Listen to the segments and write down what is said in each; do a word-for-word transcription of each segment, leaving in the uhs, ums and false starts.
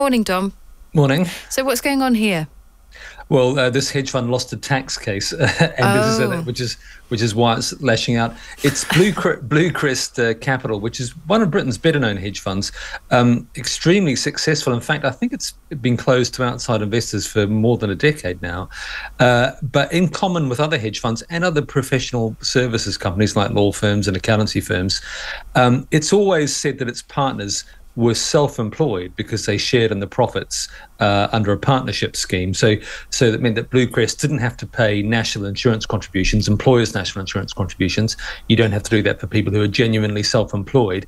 Morning, Dom. Morning. So what's going on here? Well, uh, this hedge fund lost a tax case, uh, and Oh. this is, which is which is why it's lashing out. It's Blue, Bluecrest uh, Capital, which is one of Britain's better-known hedge funds, um, extremely successful. In fact, I think it's been closed to outside investors for more than a decade now. Uh, but in common with other hedge funds and other professional services companies like law firms and accountancy firms, um, it's always said that its partners were self-employed because they shared in the profits uh, under a partnership scheme. So, so that meant that Bluecrest didn't have to pay national insurance contributions, employers' national insurance contributions. You don't have to do that for people who are genuinely self-employed.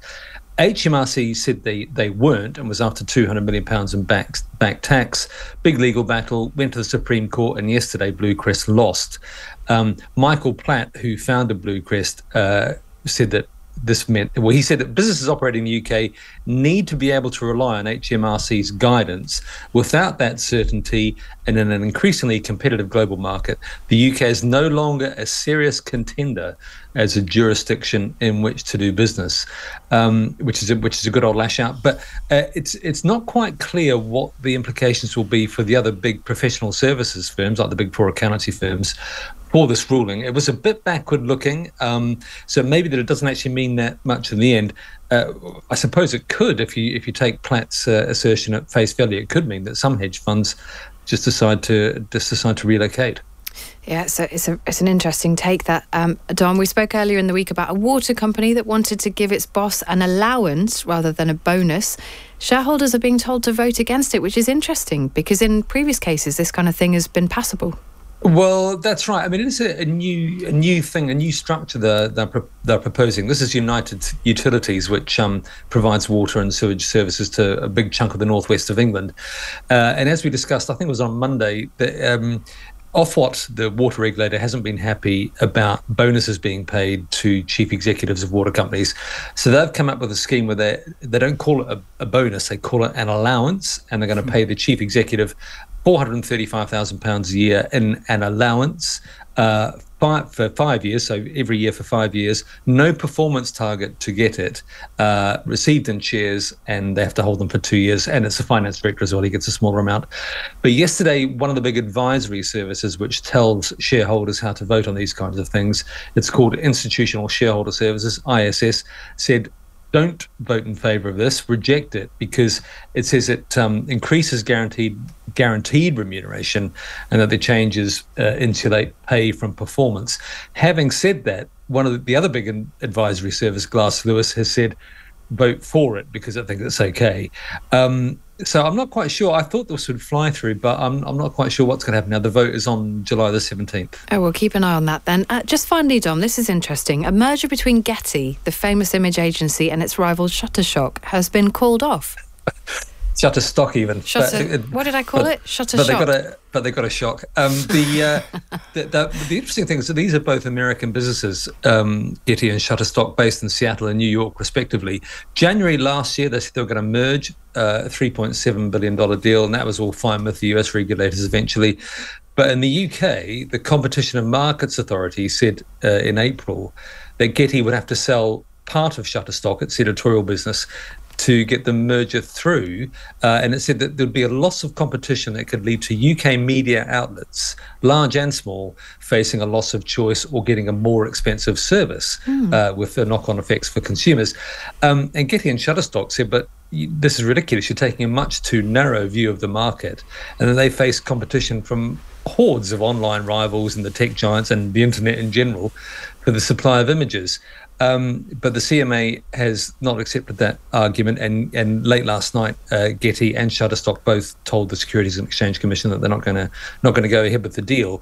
H M R C said they, they weren't and was after two hundred million pounds in back, back tax. Big legal battle, went to the Supreme Court, and yesterday Bluecrest lost. Um, Michael Platt, who founded Bluecrest, uh, said that this meant, well, he said that businesses operating in the U K need to be able to rely on H M R C's guidance. Without that certainty, and in an increasingly competitive global market, the U K is no longer a serious contender as a jurisdiction in which to do business, um, which is a, which is a good old lash out. But uh, it's it's not quite clear what the implications will be for the other big professional services firms, like the big four accountancy firms, for this ruling. It was a bit backward looking, um, so maybe that it doesn't actually mean that much in the end. Uh, I suppose it could, if you if you take Platt's uh, assertion at face value, it could mean that some hedge funds just decide to just decide to relocate. Yeah, so it's a it's an interesting take, that. Um, Dom, we spoke earlier in the week about a water company that wanted to give its boss an allowance rather than a bonus. Shareholders are being told to vote against it, which is interesting because in previous cases this kind of thing has been passable. Well, that's right. I mean, it's a, a new, a new thing, a new structure they're, they're, they're proposing. This is United Utilities, which um, provides water and sewage services to a big chunk of the northwest of England. Uh, and as we discussed, I think it was on Monday, the, um, Ofwat, the water regulator, hasn't been happy about bonuses being paid to chief executives of water companies. So they've come up with a scheme where they they don't call it a, a bonus, they call it an allowance, and they're going to pay the chief executive four hundred thirty-five thousand pounds a year in an allowance uh, five, for five years, so every year for five years, no performance target to get it, uh, received in shares, and they have to hold them for two years. And it's the finance director as well, he gets a smaller amount. But yesterday, one of the big advisory services which tells shareholders how to vote on these kinds of things, it's called Institutional Shareholder Services, I S S, said, don't vote in favour of this, reject it, because it says it um, increases guaranteed guaranteed remuneration and that the changes uh, insulate pay from performance. Having said that, one of the, the other big advisory service, Glass Lewis, has said vote for it because I think it's okay. Um, so I'm not quite sure. I thought this would fly through, but I'm, I'm not quite sure what's going to happen now. The vote is on July the seventeenth. Oh, we'll keep an eye on that then. Uh, just finally, Dom, this is interesting. A merger between Getty, the famous image agency, and its rival Shutterstock has been called off. Shutterstock, even. Shutter, but, what did I call but, it? Shutterstock. But they got a, but they got a shock. Um, the, uh, the, the the interesting thing is that these are both American businesses, um, Getty and Shutterstock, based in Seattle and New York, respectively. January last year, they said they were going to merge uh, a three point seven billion dollars deal, and that was all fine with the U S regulators eventually. But in the U K, the Competition and Markets Authority said uh, in April that Getty would have to sell part of Shutterstock, its editorial business, to get the merger through, uh, and it said that there'd be a loss of competition that could lead to U K media outlets, large and small, facing a loss of choice or getting a more expensive service, mm. uh, with the knock-on effects for consumers. Um, and Getty and Shutterstock said, but this is ridiculous, you're taking a much too narrow view of the market, and then they face competition from hordes of online rivals and the tech giants and the internet in general for the supply of images. Um, but the C M A has not accepted that argument, and, and late last night, uh, Getty and Shutterstock both told the Securities and Exchange Commission that they're not going to not going to go ahead with the deal.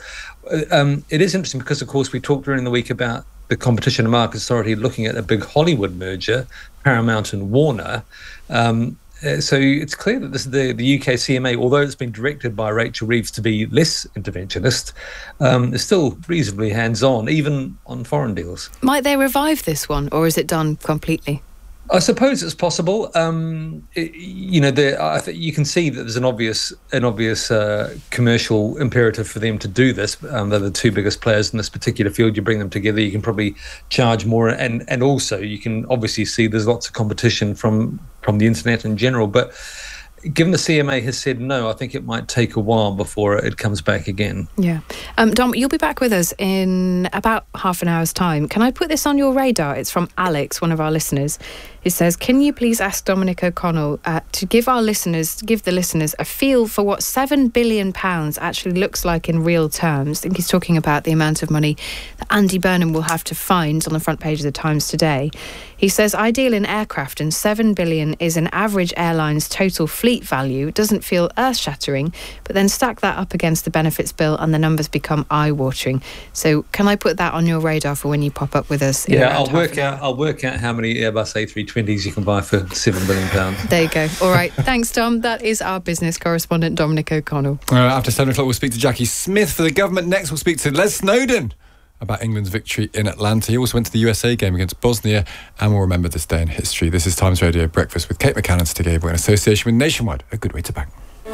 Um, it is interesting because, of course, we talked during the week about the Competition and Markets Authority looking at a big Hollywood merger, Paramount and Warner. Um, Uh, so it's clear that this, the, the U K C M A, although it's been directed by Rachel Reeves to be less interventionist, um, is still reasonably hands-on, even on foreign deals. Might they revive this one, or is it done completely? I suppose it's possible. Um, it, you know, there, I think you can see that there's an obvious, an obvious uh, commercial imperative for them to do this. Um, they're the two biggest players in this particular field. You bring them together, you can probably charge more, and and also you can obviously see there's lots of competition from from the internet in general. But given the C M A has said no, I think it might take a while before it comes back again. Yeah. Um, Dom, you'll be back with us in about half an hour's time. Can I put this on your radar? It's from Alex, one of our listeners. It says, can you please ask Dominic O'Connell uh, to give our listeners, give the listeners a feel for what seven billion pounds actually looks like in real terms? I think he's talking about the amount of money that Andy Burnham will have to find on the front page of the Times today. He says, ideal in aircraft, and seven billion is an average airline's total fleet value. It doesn't feel earth-shattering, but then stack that up against the benefits bill and the numbers become eye-watering. So can I put that on your radar for when you pop up with us? Yeah, I'll work out I'll work out how many Airbus A three twenties you can buy for seven billion pounds. There you go. All right. Thanks, Tom. That is our business correspondent, Dominic O'Connell. Uh, after seven o'clock, we'll speak to Jackie Smith for the government. Next, we'll speak to Les Snowdon about England's victory in Atlanta. He also went to the U S A game against Bosnia, and we'll remember this day in history. This is Times Radio Breakfast with Kate McCann and Stig Abel in association with Nationwide, a good way to bank.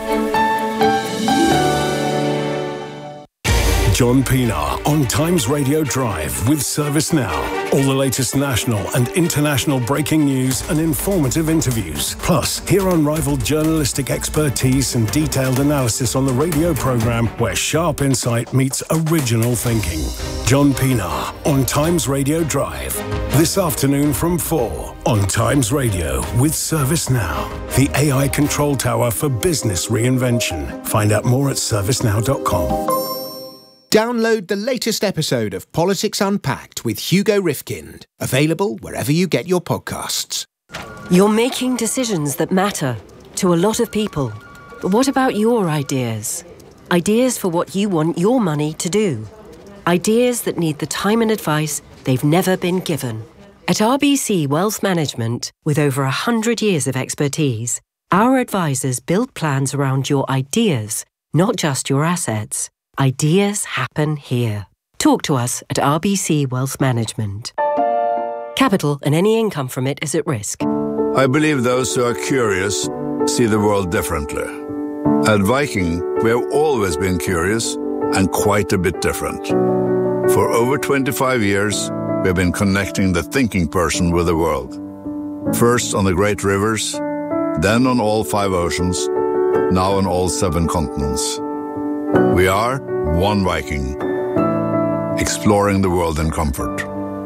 John Pienaar on Times Radio Drive with ServiceNow. All the latest national and international breaking news and informative interviews. Plus, hear unrivaled journalistic expertise and detailed analysis on the radio programme where sharp insight meets original thinking. John Pienaar on Times Radio Drive. This afternoon from four on Times Radio with ServiceNow. The A I control tower for business reinvention. Find out more at servicenow dot com. Download the latest episode of Politics Unpacked with Hugo Rifkind. Available wherever you get your podcasts. You're making decisions that matter to a lot of people. But what about your ideas? Ideas for what you want your money to do. Ideas that need the time and advice they've never been given. At R B C Wealth Management, with over one hundred years of expertise, our advisors build plans around your ideas, not just your assets. Ideas happen here. Talk to us at R B C Wealth Management. Capital and any income from it is at risk. I believe those who are curious see the world differently. At Viking, we have always been curious and quite a bit different. For over twenty-five years, we have been connecting the thinking person with the world. First on the great rivers, then on all five oceans, now on all seven continents. We are One Viking, exploring the world in comfort.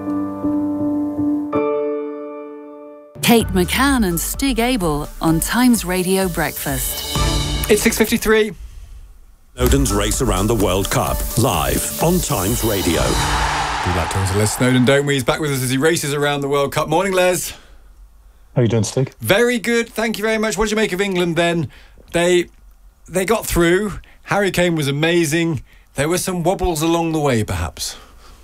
Kate McCann and Stig Abel on Times Radio Breakfast. It's six fifty-three. Snowden's race around the World Cup, live on Times Radio. We like talking to Les Snowdon, don't we? He's back with us as he races around the World Cup. Morning, Les. How are you doing, Stig? Very good, thank you very much. What did you make of England then? They they got through. Harry Kane was amazing. There were some wobbles along the way, perhaps.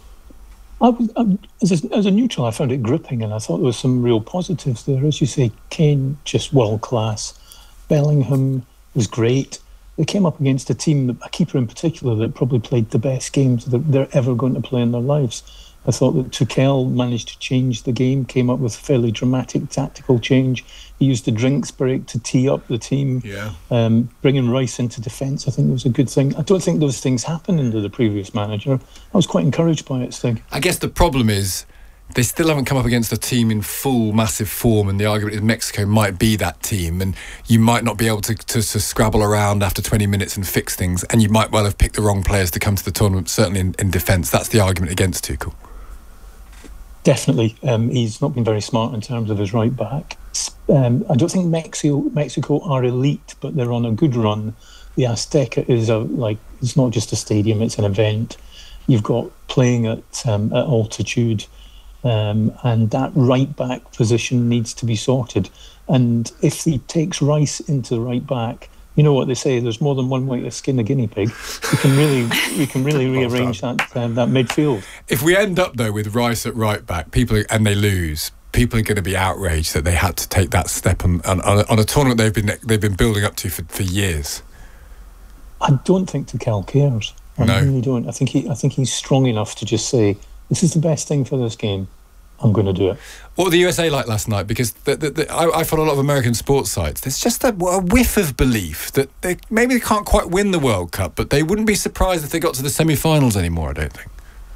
I was, I, as, a, as a neutral, I found it gripping, and I thought there was some real positives there. As you say, Kane, just world class. Bellingham was great. They came up against a team, a keeper in particular, that probably played the best games that they're ever going to play in their lives. I thought that Tuchel managed to change the game, came up with a fairly dramatic tactical change. He used the drinks break to tee up the team. Yeah. Um, bringing Rice into defence, I think was a good thing. I don't think those things happened under the previous manager. I was quite encouraged by it, Stig. I guess the problem is they still haven't come up against a team in full, massive form, and the argument is Mexico might be that team, and you might not be able to, to, to scrabble around after twenty minutes and fix things, and you might well have picked the wrong players to come to the tournament, certainly in, in defence. That's the argument against Tuchel. Definitely. Um, he's not been very smart in terms of his right back. Um, I don't think Mexico Mexico are elite, but they're on a good run. The Azteca is a like it's not just a stadium; it's an event. You've got playing at um, at altitude, um, and that right back position needs to be sorted. And if he takes Rice into the right back, you know what they say: there's more than one way to skin a guinea pig. We can really, we can really rearrange that um, that midfield. If we end up though with Rice at right back, people and they lose, people are going to be outraged that they had to take that step on on, on, a, on a tournament they've been they've been building up to for, for years. I don't think Tuchel cares. I no. really don't. I think he, I think he's strong enough to just say, "This is the best thing for this game. I'm going to do it." What were the U S A like last night? Because the, the, the, I, I follow a lot of American sports sites. There's just a, a whiff of belief that they maybe they can't quite win the World Cup, but they wouldn't be surprised if they got to the semi-finals anymore, I don't think.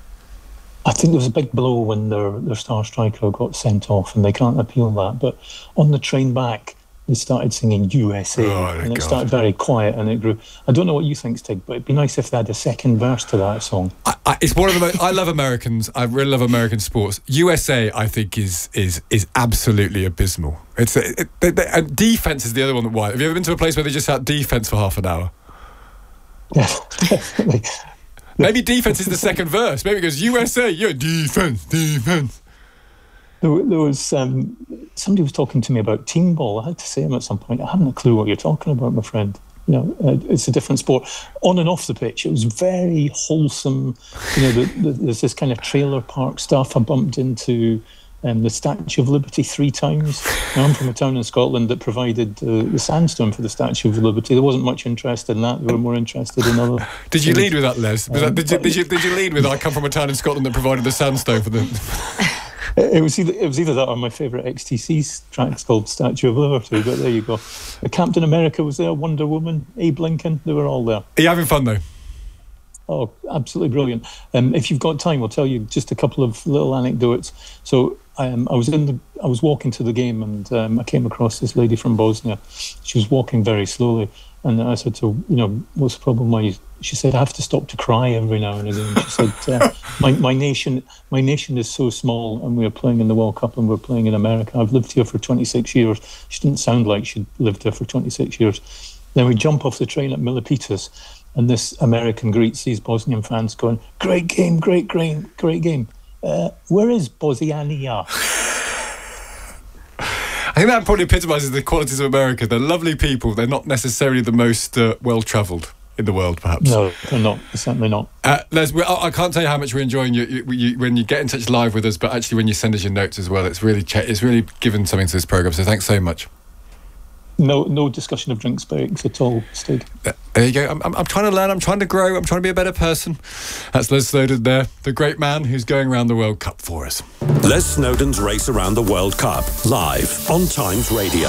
I think there was a big blow when their, their star striker got sent off, and they can't appeal that. But on the train back, they started singing U S A, oh, and it God. started very quiet, and it grew. I don't know what you think, Stig, but it'd be nice if they had a second verse to that song. I, I, it's one of the most. I love Americans. I really love American sports. U S A, I think, is is is absolutely abysmal. It's it, it, it, and defense is the other one that. Why? Have you ever been to a place where they just had defense for half an hour? Yeah, definitely. Maybe defense is the second verse. Maybe it goes U S A, yeah, defense, defense. There, there was um, somebody was talking to me about team ball. I had to say him at some point. I haven't a clue what you're talking about, my friend. You know, uh, it's a different sport. On and off the pitch, it was very wholesome. You know, the, the, there's this kind of trailer park stuff. I bumped into um, the Statue of Liberty three times. Now, I'm from a town in Scotland that provided uh, the sandstone for the Statue of Liberty. There wasn't much interest in that. They were more interested in other. Did you things. lead with that, Les? Was Um, that, did, you, did, you, did you lead with I come from a town in Scotland that provided the sandstone for the... It was either it was either that or my favourite X T C tracks called Statue of Liberty, but there you go. Captain America was there, Wonder Woman, Abe Lincoln, they were all there. Are you having fun though? Oh, absolutely brilliant. Um, if you've got time, I'll tell you just a couple of little anecdotes. So um, I was in the I was walking to the game, and um, I came across this lady from Bosnia. She was walking very slowly, and I said to her, you know, what's the problem? Why? She said, I have to stop to cry every now and again. She said, uh, my, my nation my nation is so small, and we're playing in the World Cup and we're playing in America. I've lived here for twenty-six years. She didn't sound like she'd lived there for twenty-six years. Then we jump off the train at Milipitas, and this American greets these Bosnian fans going, great game, great game, great game. Uh, where is Bosnia? I think that probably epitomises the qualities of America. They're lovely people. They're not necessarily the most uh, well-travelled in the world, perhaps. No, they're not. They're certainly not. Uh, Les, we, I, I can't tell you how much we're enjoying you, you, you when you get in touch live with us, but actually when you send us your notes as well, it's really che- it's really given something to this programme, so thanks so much. No no discussion of drinks breaks at all, Stig. Uh, there you go. I'm, I'm, I'm trying to learn, I'm trying to grow, I'm trying to be a better person. That's Les Snowdon there, the great man who's going around the World Cup for us. Les Snowdon's Race Around the World Cup, live on Times Radio.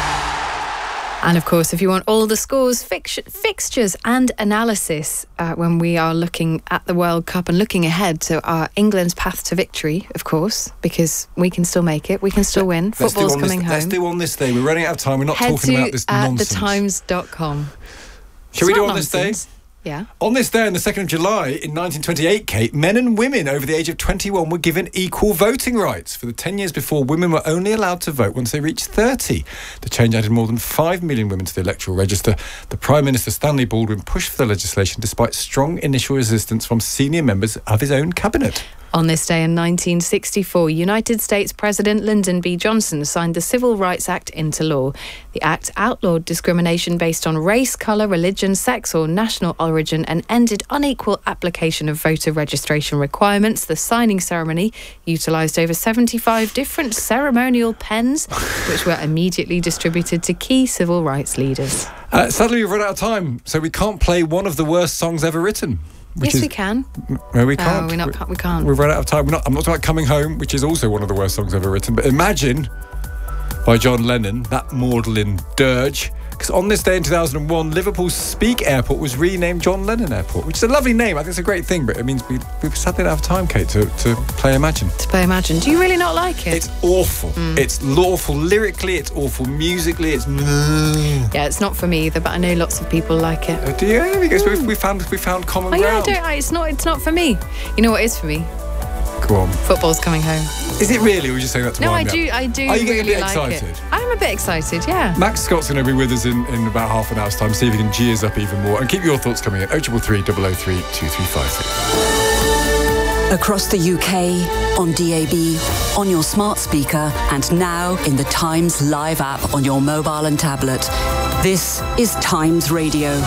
And of course, if you want all the scores, fix- fixtures and analysis uh, when we are looking at the World Cup and looking ahead to our England's path to victory, of course, because we can still make it, we can still win. Let's Football's do coming this, home. Let's do on this day. We're running out of time. We're not Head talking to about this at nonsense. the times dot com. Shall we do on this day? Yeah. On this day, on the second of July in nineteen twenty-eight, Kate, men and women over the age of twenty-one were given equal voting rights. For the ten years before, women were only allowed to vote once they reached thirty. The change added more than five million women to the electoral register. The Prime Minister, Stanley Baldwin, pushed for the legislation despite strong initial resistance from senior members of his own cabinet. On this day in nineteen sixty-four, United States President Lyndon B. Johnson signed the Civil Rights Act into law. The act outlawed discrimination based on race, colour, religion, sex or national origin and ended unequal application of voter registration requirements. The signing ceremony utilised over seventy-five different ceremonial pens, which were immediately distributed to key civil rights leaders. Uh, sadly, we've run out of time, so we can't play one of the worst songs ever written. Yes, is, we can. No, we can't. No, we're not, we can't. We've run out of time. We're not, I'm not talking about Coming Home, which is also one of the worst songs ever written, but Imagine by John Lennon, that maudlin dirge. Because on this day in two thousand one, Liverpool's Speke Airport was renamed John Lennon Airport, which is a lovely name. I think it's a great thing, but it means we, we sadly don't have time, Kate, to, to play Imagine. To play Imagine. Do you really not like it? It's awful. Mm. It's awful lyrically, it's awful musically, it's... Yeah, it's not for me either, but I know lots of people like it. Uh, do you? Yeah, because we've, we found, we found common oh, ground. Yeah, I don't, I, it's, not, it's not for me. You know what is for me? Go on. Football's coming home. Is it really, or are you just saying that to No, wind I me do, up? I do Are you getting really a bit like excited? it. I'm a bit excited, yeah. Max Scott's going to be with us in, in about half an hour's time, see if he can gee us up even more. And keep your thoughts coming in. oh triple three, double oh three, two three five three. Across the U K, on D A B, on your smart speaker, and now in the Times Live app on your mobile and tablet. This is Times Radio.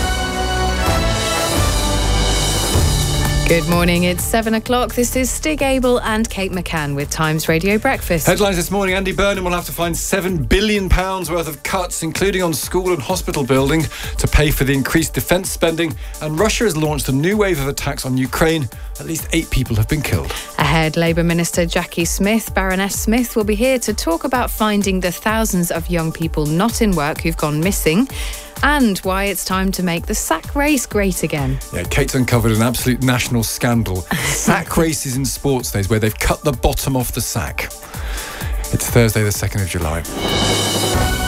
Good morning, it's seven o'clock. This is Stig Abel and Kate McCann with Times Radio Breakfast. Headlines this morning, Andy Burnham will have to find seven billion pounds worth of cuts, including on school and hospital building, to pay for the increased defence spending. And Russia has launched a new wave of attacks on Ukraine. At least eight people have been killed. Ahead, Labour Minister Jackie Smith, Baroness Smith, will be here to talk about finding the thousands of young people not in work who've gone missing, and why it's time to make the sack race great again. Yeah, Kate's uncovered an absolute national scandal. Sack races in sports days where they've cut the bottom off the sack. It's Thursday the second of July.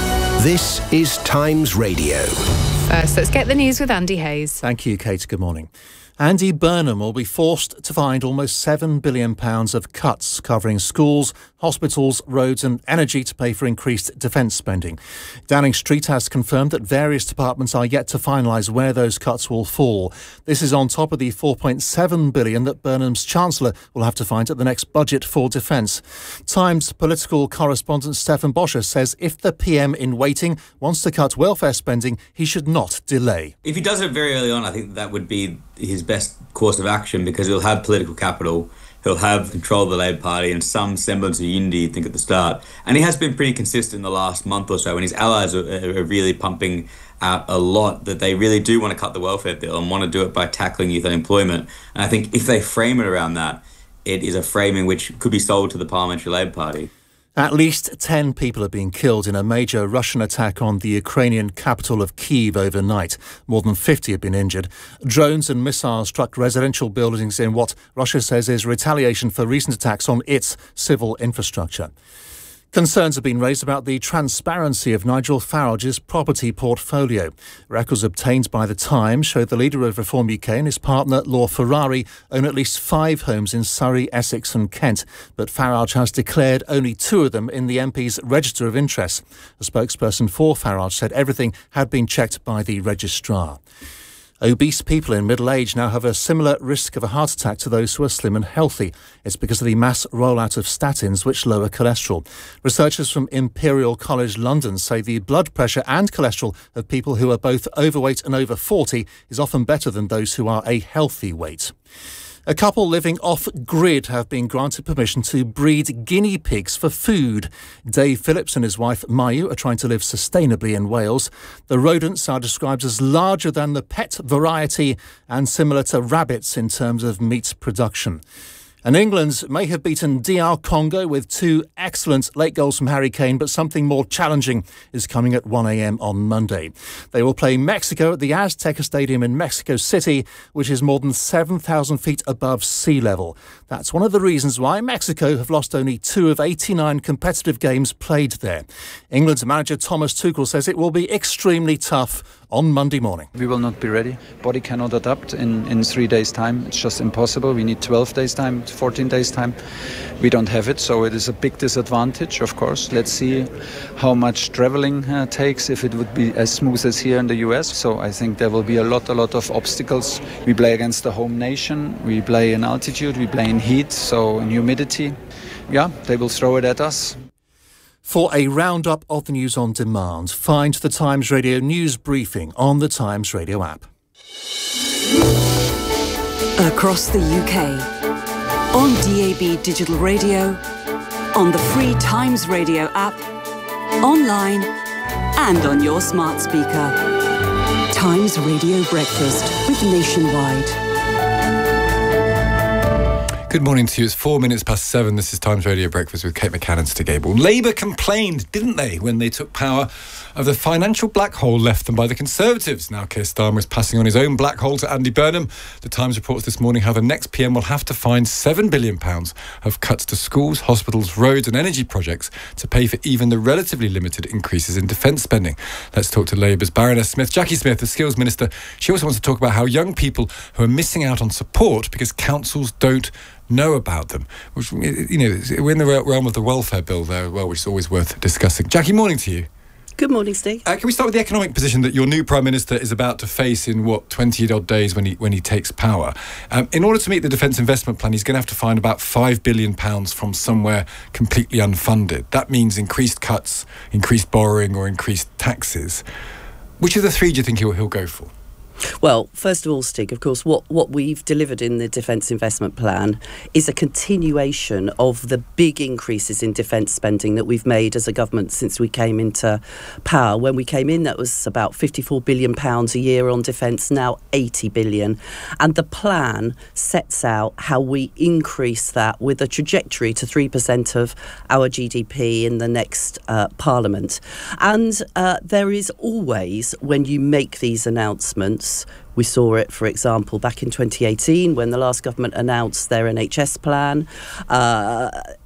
This is Times Radio. First, let's get the news with Andy Hayes. Thank you, Kate. Good morning. Andy Burnham will be forced to find almost seven billion pounds of cuts covering schools, hospitals, roads and energy to pay for increased defence spending. Downing Street has confirmed that various departments are yet to finalise where those cuts will fall. This is on top of the four point seven billion pounds that Burnham's Chancellor will have to find at the next budget for defence. Times political correspondent Stefan Boscher says if the P M in waiting wants to cut welfare spending, he should not delay. If he does it very early on, I think that would be his best course of action, because he'll have political capital, he'll have control of the Labour Party and some semblance of unity, I think, at the start. And he has been pretty consistent in the last month or so, when his allies are, are really pumping out a lot that they really do want to cut the welfare bill and want to do it by tackling youth unemployment. And I think if they frame it around that, it is a framing which could be sold to the Parliamentary Labour Party. At least ten people have been killed in a major Russian attack on the Ukrainian capital of Kyiv overnight. More than fifty have been injured. Drones and missiles struck residential buildings in what Russia says is retaliation for recent attacks on its civil infrastructure. Concerns have been raised about the transparency of Nigel Farage's property portfolio. Records obtained by The Times show the leader of Reform U K and his partner, Law Ferrari, own at least five homes in Surrey, Essex and Kent. But Farage has declared only two of them in the M P's register of interests. A spokesperson for Farage said everything had been checked by the registrar. Obese people in middle age now have a similar risk of a heart attack to those who are slim and healthy. It's because of the mass rollout of statins which lower cholesterol. Researchers from Imperial College London say the blood pressure and cholesterol of people who are both overweight and over forty is often better than those who are a healthy weight. A couple living off-grid have been granted permission to breed guinea pigs for food. Dave Phillips and his wife Mayu are trying to live sustainably in Wales. The rodents are described as larger than the pet variety and similar to rabbits in terms of meat production. And England may have beaten D R Congo with two excellent late goals from Harry Kane, but something more challenging is coming at one a.m. on Monday. They will play Mexico at the Azteca Stadium in Mexico City, which is more than seven thousand feet above sea level. That's one of the reasons why Mexico have lost only two of eighty-nine competitive games played there. England's manager Thomas Tuchel says it will be extremely tough on Monday morning. We will not be ready. Body cannot adapt in, in three days' time. It's just impossible. We need twelve days' time, fourteen days' time. We don't have it, so it is a big disadvantage, of course. Let's see how much traveling uh, takes, if it would be as smooth as here in the U S. So I think there will be a lot, a lot of obstacles. We play against the home nation. We play in altitude. We play in heat, so in humidity. Yeah, they will throw it at us. For a roundup of the news on demand, find the Times Radio news briefing on the Times Radio app. Across the U K, on D A B digital radio, on the free Times Radio app, online and on your smart speaker. Times Radio Breakfast with Nationwide. Good morning to you. It's four minutes past seven. This is Times Radio Breakfast with Kate McCann and Stig Abel. Labour complained, didn't they, when they took power, of the financial black hole left them by the Conservatives. Now Keir Starmer is passing on his own black hole to Andy Burnham. The Times reports this morning how the next P M will have to find seven billion pounds of cuts to schools, hospitals, roads and energy projects to pay for even the relatively limited increases in defence spending. Let's talk to Labour's Baroness Smith. Jackie Smith, the Skills Minister, she also wants to talk about how young people who are missing out on support because councils don't know about them, which, you know, we're in the realm of the welfare bill there, well, which is always worth discussing. Jackie, morning to you. Good morning, Steve. Uh, can we start with the economic position that your new Prime Minister is about to face in, what, twenty-odd days when he when he takes power? Um, in order to meet the Defence Investment Plan, he's going to have to find about five billion pounds from somewhere completely unfunded. That means increased cuts, increased borrowing or increased taxes. Which of the three do you think he'll, he'll go for? Well, first of all, Stig, of course, what, what we've delivered in the Defence Investment Plan is a continuation of the big increases in defence spending that we've made as a government since we came into power. When we came in, that was about fifty-four billion pounds a year on defence, now eighty billion pounds. And the plan sets out how we increase that with a trajectory to three percent of our G D P in the next uh, Parliament. And uh, there is always, when you make these announcements, we saw it, for example, back in twenty eighteen when the last government announced their N H S plan. Uh,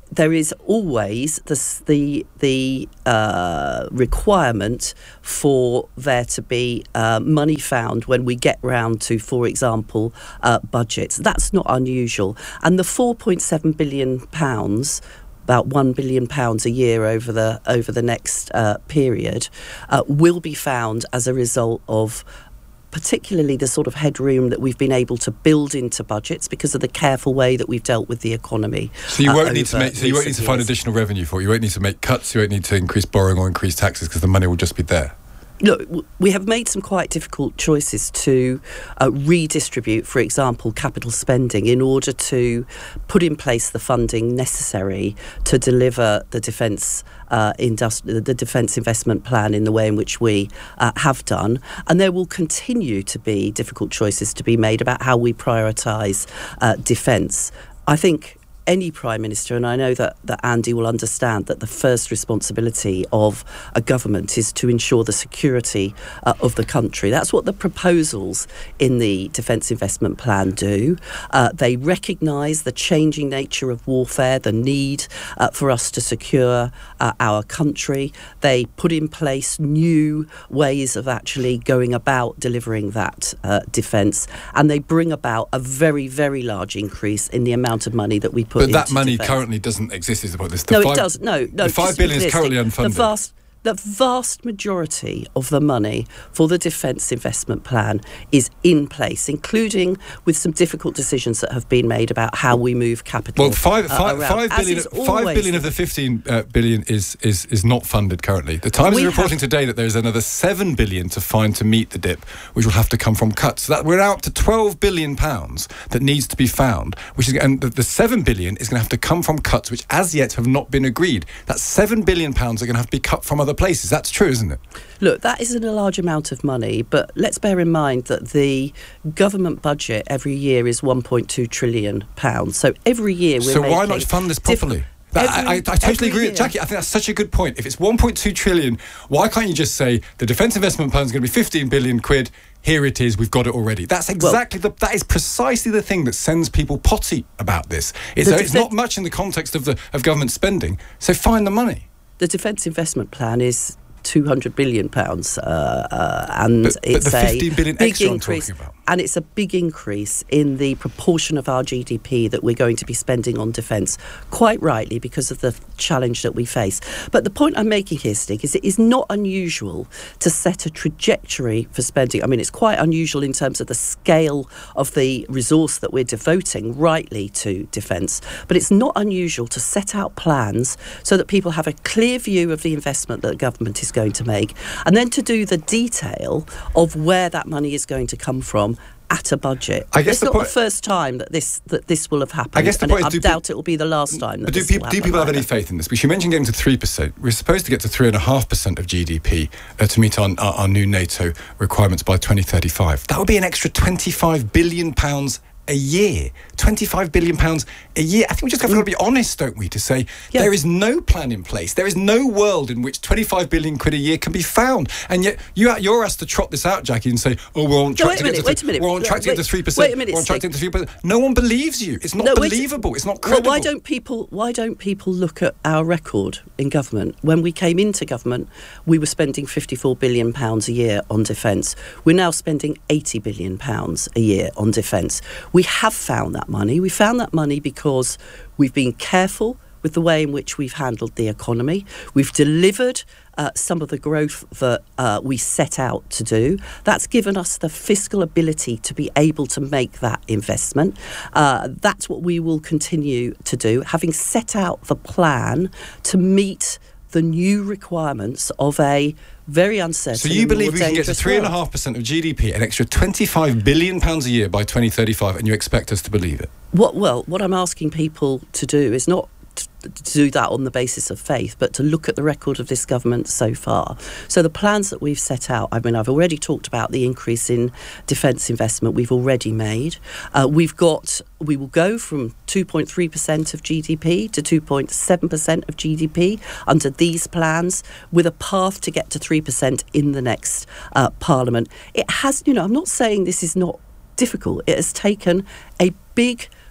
there is always the the, the uh, requirement for there to be uh, money found when we get round to, for example, uh, budgets. That's not unusual. And the four point seven billion pounds, about one billion pounds a year over the over the next uh, period, uh, will be found as a result of particularly the sort of headroom that we've been able to build into budgets because of the careful way that we've dealt with the economy. So you won't uh, need to make. So you won't need to years. find additional revenue for it. You won't need to make cuts. You won't need to increase borrowing or increase taxes because the money will just be there. Look, we have made some quite difficult choices to uh, redistribute, for example, capital spending in order to put in place the funding necessary to deliver the defence uh, industri- the defence investment plan in the way in which we uh, have done. And there will continue to be difficult choices to be made about how we prioritise uh, defence. I think any Prime Minister, and I know that, that Andy will understand that the first responsibility of a government is to ensure the security uh, of the country. That's what the proposals in the Defence Investment Plan do. Uh, they recognise the changing nature of warfare, the need uh, for us to secure uh, our country. They put in place new ways of actually going about delivering that uh, defence, and they bring about a very, very large increase in the amount of money that we put But that into money defence. currently doesn't exist, is the point. The No, five, it does. No, no. The five just billion is simplistic. currently unfunded. The vast, the vast majority of the money for the Defence Investment Plan is in place, including with some difficult decisions that have been made about how we move capital. Well, five, uh, five, around, five as billion, is five always billion of the fifteen uh, billion is, is is not funded currently. The Times We is reporting have- today that there is another seven billion to find to meet the dip, which will have to come from cuts. So that we're out to twelve billion pounds that needs to be found, which is and the, the seven billion is going to have to come from cuts which as yet have not been agreed. That seven billion pounds are going to have to be cut from other places. That's true, isn't it? Look, that isn't a large amount of money, but let's bear in mind that the government budget every year is one point two trillion pounds. So every year we're So why making not fund this diff- properly? That, I, I, I totally every agree year. with Jackie. I think that's such a good point. If it's one point two trillion, why can't you just say the Defence Investment Plan is going to be fifteen billion quid? Here it is. We've got it already. That's exactly well, the. That is precisely the thing that sends people potty about this. It's, The it's not much in the context of the of government spending. So find the money. The Defence Investment Plan is two hundred billion pounds, uh, uh, and But- but it's the a fifteen billion big extra I'm increase. talking about. And it's a big increase in the proportion of our G D P that we're going to be spending on defence, quite rightly, because of the challenge that we face. But the point I'm making here, Stig, is it is not unusual to set a trajectory for spending. I mean, it's quite unusual in terms of the scale of the resource that we're devoting rightly to defence. But it's not unusual to set out plans so that people have a clear view of the investment that the government is going to make, and then to do the detail of where that money is going to come from at a budget. I guess it's the not point- the first time that this that this will have happened. I guess the and point I is, do doubt pe- it will be the last time that But do, this peop- will do happen people have any either. faith in this? Because you mentioned getting to three percent. We're supposed to get to three point five percent of G D P uh, to meet our, our, our new NATO requirements by twenty thirty-five. That would be an extra twenty-five billion pounds a year. twenty-five billion pounds a year. I think we just have to be honest, don't we, to say Yeah. there is no plan in place. There is no world in which twenty-five billion quid a year can be found. And yet you, you're asked to trot this out, Jackie, and say, oh, we're on No, track wait to a get minute, to wait a minute. We're on track to get Wait- to three percent. wait a minute, We're on track to Stig. get to three percent. No one believes you. It's not No, wait a- believable. It's not Well, credible. why don't people why don't people look at our record in government? When we came into government, we were spending fifty-four billion pounds a year on defence. We're now spending eighty billion pounds a year on defence. We have found that money. We found that money because we've been careful with the way in which we've handled the economy. We've delivered uh, some of the growth that uh, we set out to do. That's given us the fiscal ability to be able to make that investment. Uh, that's what we will continue to do, having set out the plan to meet the new requirements of a very uncertain. So you and believe more we can get to dangerous three and a world. half percent of G D P, an extra twenty-five billion pounds a year by twenty thirty-five, and you expect us to believe it? What, well, what I'm asking people to do is not t- to do that on the basis of faith, but to look at the record of this government so far. So the plans that we've set out, I mean, I've already talked about the increase in defence investment we've already made. Uh, we've got, we will go from two point three percent of G D P to two point seven percent of G D P under these plans, with a path to get to three percent in the next uh, Parliament. It has, you know, I'm not saying this is not difficult. It has taken a big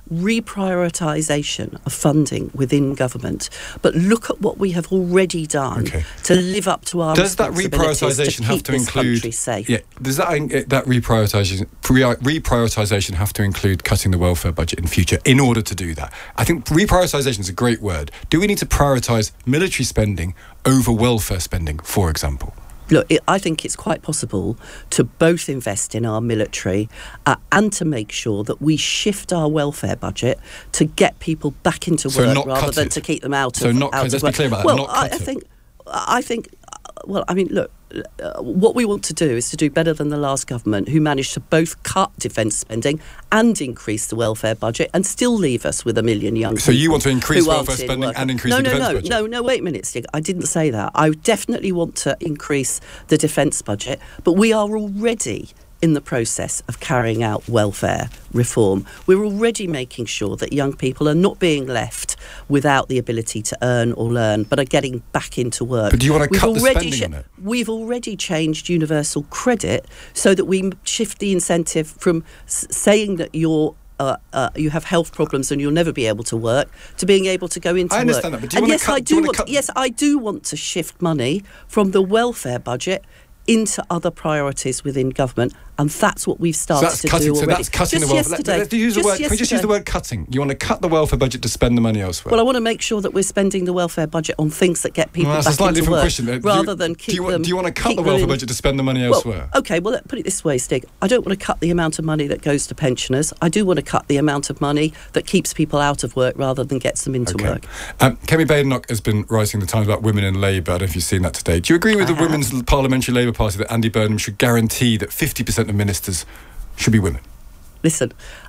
reprioritisation of funding within government, but look at what we have already done okay. to live up to our does that responsibilities reprioritisation to have keep to this include country safe. Yeah, does that that reprioritisation reprioritisation have to include cutting the welfare budget in future in order to do that? I think reprioritisation is a great word. Do we need to prioritise military spending over welfare spending, for example? Look, it, I think it's quite possible to both invest in our military uh, and to make sure that we shift our welfare budget to get people back into So work not rather cut than it. to keep them out So of not out cut- of let's be work. clear about that, well, not I, cut I it. think, I think, well, I mean, look, uh, what we want to do is to do better than the last government, who managed to both cut defence spending and increase the welfare budget and still leave us with a million young So people. you want to increase who aren't welfare in spending work. and increase no, the no, defence no, budget? No, no, wait a minute, Stig. I didn't say that. I definitely want to increase the defence budget, but we are already in the process of carrying out welfare reform. We're already making sure that young people are not being left without the ability to earn or learn, but are getting back into work. But do you want to We've cut the already spending on it? We've already changed universal credit so that we shift the incentive from s- saying that you're Uh, uh, you have health problems and you'll never be able to work, to being able to go into I understand work. that, but do you and want yes, to cut? I do you do want want. to cut? Yes, I do want to shift money from the welfare budget into other priorities within government, and that's what we've So started that's to cutting. do So already. that's cutting just the welfare. yesterday, Let's use the just word. Can we just use the yesterday- word cutting? You want to cut the welfare budget to spend the money elsewhere? Well, I want to make sure that we're spending the welfare budget on things that get people Well, that's a back slightly into different work, question. Uh, do rather you- than do keep you want- them. do you want to cut keep the them welfare in- budget to spend the money Well, elsewhere? okay, well, let put it this way, Stig. I don't want to cut the amount of money that goes to pensioners. I do want to cut the amount of money that keeps people out of work rather than gets them into Okay. work. Um, Kemi Badenoch has been writing in the Times about women in Labour. I don't know if you've seen that today. Do you agree with I the have. Women's Parliamentary Labour Party that Andy Burnham should guarantee that fifty percent of ministers should be women? Listen,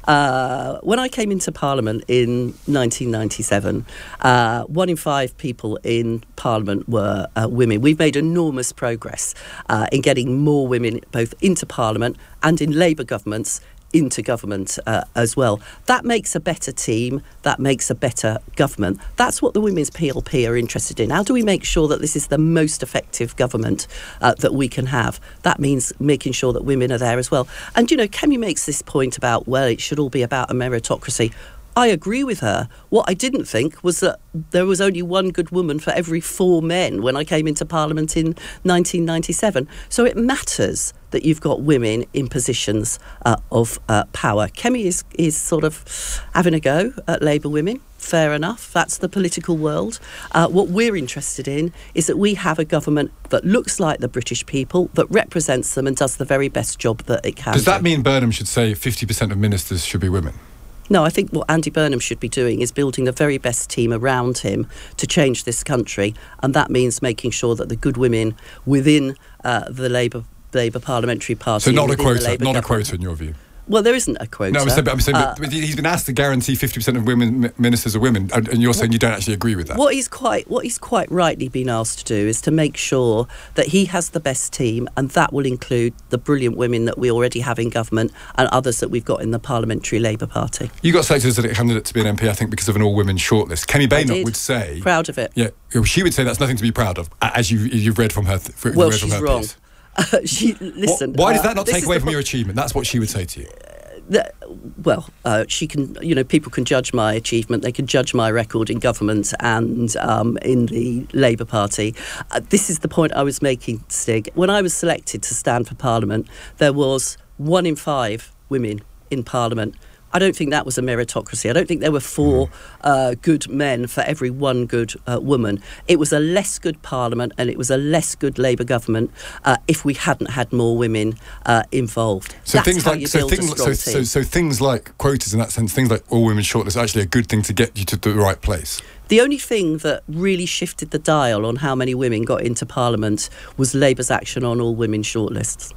uh, when I came into Parliament in nineteen ninety-seven, uh, one in five people in Parliament were uh, women. We've made enormous progress uh, in getting more women both into Parliament and in Labour governments into government uh, as well. That makes a better team. That makes a better government. That's what the Women's P L P are interested in. How do we make sure that this is the most effective government uh, that we can have? That means making sure that women are there as well. And, you know, Kemi makes this point about, well, it should all be about a meritocracy. I agree with her. What I didn't think was that there was only one good woman for every four men when I came into Parliament in nineteen ninety-seven. So it matters that you've got women in positions uh, of uh, power. Kemi is, is sort of having a go at Labour women. Fair enough. That's the political world. Uh, what we're interested in is that we have a government that looks like the British people, that represents them and does the very best job that it can. Does that do. mean Burnham should say fifty percent of ministers should be women? No, I think what Andy Burnham should be doing is building the very best team around him to change this country, and that means making sure that the good women within uh, the Labour Labour Parliamentary Party. So not a within the quota, Labour not a government- quota in your view. Well, there isn't a quota. No, I'm saying, but I'm saying Uh, but he's been asked to guarantee fifty percent of women mi- ministers are women, and, and you're saying you don't actually agree with that. What he's quite, what he's quite rightly been asked to do is to make sure that he has the best team, and that will include the brilliant women that we already have in government and others that we've got in the Parliamentary Labour Party. You got selected as a candidate to be an M P, I think, because of an all-women shortlist. Kemi I Badenoch did. would say, Proud of it. yeah, she would say that's nothing to be proud of, as you you've read from her. Th- you've Well, read from she's her wrong. piece. Uh, she listen. Why does uh, that not this take is away the from po- your achievement? That's what she would say to you. that, well, uh, she can, you know, people can judge my achievement. They can judge my record in government and um, in the Labour Party. Uh, this is the point I was making, Stig. When I was selected to stand for Parliament, there was one in five women in Parliament. I don't think that was a meritocracy. I don't think there were four uh, good men for every one good uh, woman. It was a less good Parliament and it was a less good Labour government uh, if we hadn't had more women uh, involved. So That's things how like you so build a things strong so, team. so so things like quotas in that sense, things like all women shortlist are actually a good thing to get you to the right place. The only thing that really shifted the dial on how many women got into Parliament was Labour's action on all women shortlists.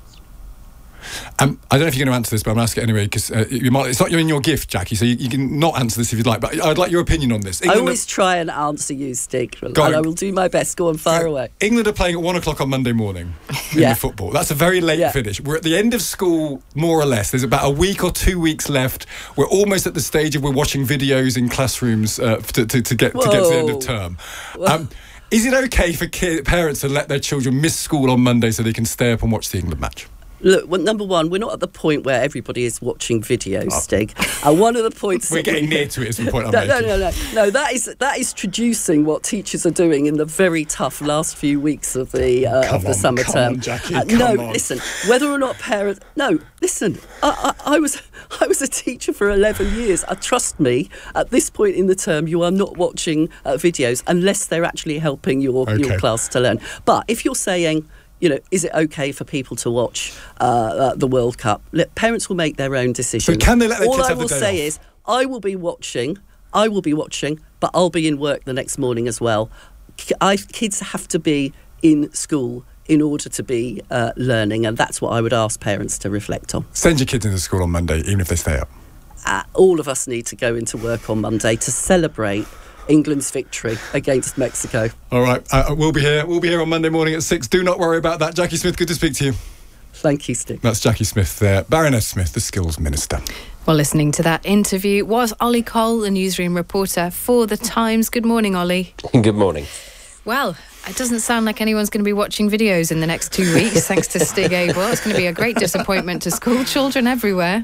Um, I don't know if you're going to answer this, but I'm going to ask it anyway because uh, you might, it's not in your gift, Jackie. So you, you can not answer this if you'd like. But I'd like your opinion on this. I England always try and answer you, Stig, and Go on. I will do my best. Go on, fire away. England are playing at one o'clock on Monday morning in Yeah. the football. That's a very late Yeah. finish. We're at the end of school, more or less. There's about a week or two weeks left. We're almost at the stage of we're watching videos in classrooms uh, to, to, to get to get to the end of Whoa. term. Um, is it okay for ki- parents to let their children miss school on Monday so they can stay up and watch the England match? Look, well, number one, we're not at the point where everybody is watching videos, Stig. And one of the points we're getting we, near to it is the point I'm no, making. No, no, no, no. That is that is traducing what teachers are doing in the very tough last few weeks of the uh, of the on, summer come term. On, Jackie, uh, come no, on. listen. Whether or not parents, no, listen. I, I, I was I was a teacher for eleven years. Uh, trust me. At this point in the term, you are not watching uh, videos unless they're actually helping your okay. your class to learn. But if you're saying, you know, is it okay for people to watch uh, uh, the World Cup? Let, parents will make their own decisions. But can they let their All kids I have will the day say off? is, I will be watching. I will be watching, but I'll be in work the next morning as well. I, kids have to be in school in order to be uh, learning, and that's what I would ask parents to reflect on. Send your kids into school on Monday, even if they stay up. Uh, all of us need to go into work on Monday to celebrate England's victory against Mexico. All right, uh, we'll be here. We'll be here on Monday morning at six. Do not worry about that. Jackie Smith, good to speak to you. Thank you, Steve. That's Jackie Smith there. Baroness Smith, the Skills Minister. Well, listening to that interview was Ollie Cole, the newsroom reporter for The Times. Good morning, Ollie. Good morning. Well, it doesn't sound like anyone's going to be watching videos in the next two weeks, thanks to Stig Abel. It's going to be a great disappointment to school children everywhere.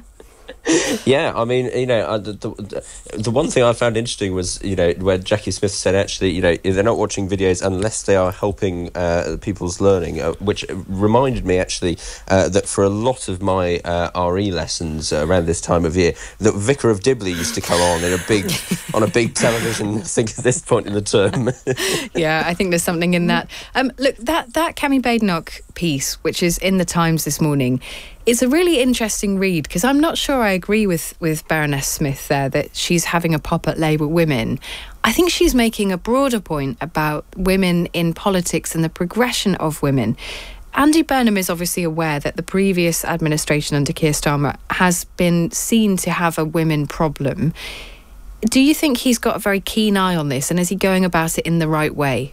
Yeah, I mean, you know, uh, the, the the one thing I found interesting was, you know, where Jackie Smith said actually, you know, they're not watching videos unless they are helping uh, people's learning, uh, which reminded me actually uh, that for a lot of my uh, R E lessons uh, around this time of year, that Vicar of Dibley used to come on in a big on a big television. I think at this point in the term. Yeah, I think there's something in that. Um, look, that that Cami Badenoch piece, which is in the Times this morning, it's a really interesting read, because I'm not sure I agree with, with Baroness Smith there that she's having a pop at Labour women. I think she's making a broader point about women in politics and the progression of women. Andy Burnham is obviously aware that the previous administration under Keir Starmer has been seen to have a women problem. Do you think he's got a very keen eye on this, and is he going about it in the right way?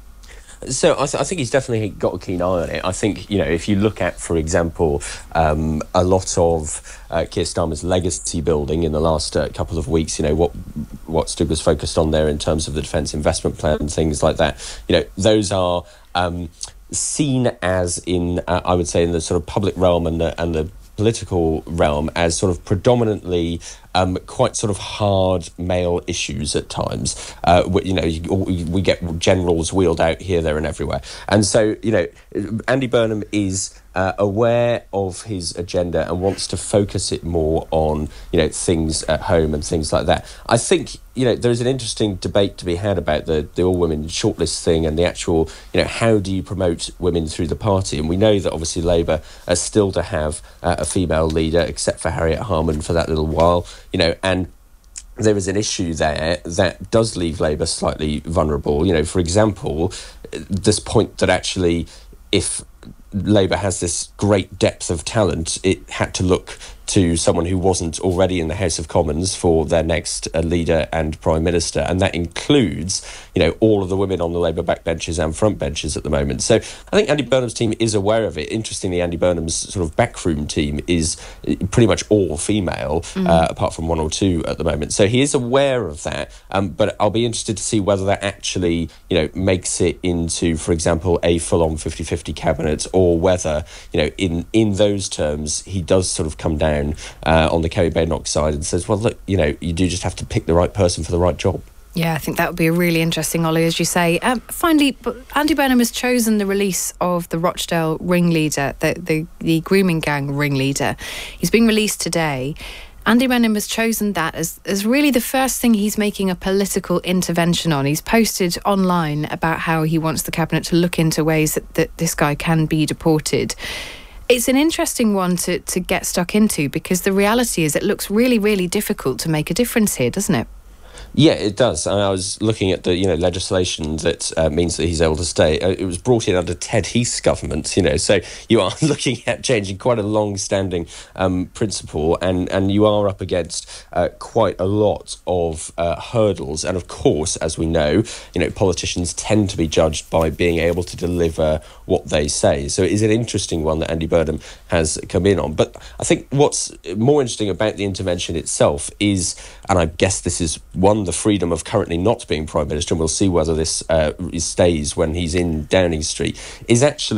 So I, th- I think he's definitely got a keen eye on it. I think, you know, if you look at, for example, um, a lot of uh, Keir Starmer's legacy building in the last uh, couple of weeks, you know, what what Stig was focused on there in terms of the Defence Investment Plan and things like that, you know, those are um, seen as in, uh, I would say, in the sort of public realm and the, and the political realm as sort of predominantly um, quite sort of hard male issues at times. Uh, we, you know, you, we get generals wheeled out here, there and everywhere. And so, you know, Andy Burnham is uh, aware of his agenda and wants to focus it more on, you know, things at home and things like that. I think, you know, there's an interesting debate to be had about the, the all-women shortlist thing and the actual, you know, how do you promote women through the party? And we know that obviously Labour are still to have uh, a female leader, except for Harriet Harman for that little while, you know, and there is an issue there that does leave Labour slightly vulnerable. You know, for example, this point that actually if Labour has this great depth of talent, it had to look to someone who wasn't already in the House of Commons for their next uh, leader and Prime Minister, and that includes, you know, all of the women on the Labour backbenches and front benches at the moment. So I think Andy Burnham's team is aware of it. Interestingly, Andy Burnham's sort of backroom team is pretty much all female, mm. uh, apart from one or two at the moment. So he is aware of that, um, but I'll be interested to see whether that actually, you know, makes it into, for example, a full-on fifty-fifty cabinet, or whether, you know, in, in those terms, he does sort of come down Uh, on the Cami Badenoch side and says, well, look, you know, you do just have to pick the right person for the right job. Yeah, I think that would be a really interesting, Ollie, as you say. Um, finally, Andy Burnham has chosen the release of the Rochdale ringleader, the, the, the grooming gang ringleader. He's being released today. Andy Burnham has chosen that as, as really the first thing he's making a political intervention on. He's posted online about how he wants the Cabinet to look into ways that, that this guy can be deported. It's an interesting one to, to get stuck into, because the reality is it looks really, really difficult to make a difference here, doesn't it? Yeah, it does. I was looking at the, you know, legislation that uh, means that he's able to stay. Uh, it was brought in under Ted Heath's government, you know, so you are looking at changing quite a long-standing um, principle, and, and you are up against uh, quite a lot of uh, hurdles. And of course, as we know, you know, politicians tend to be judged by being able to deliver what they say. So it is an interesting one that Andy Burnham has come in on. But I think what's more interesting about the intervention itself is, and I guess this is one, the freedom of currently not being Prime Minister, and we'll see whether this uh, stays when he's in Downing Street, is actually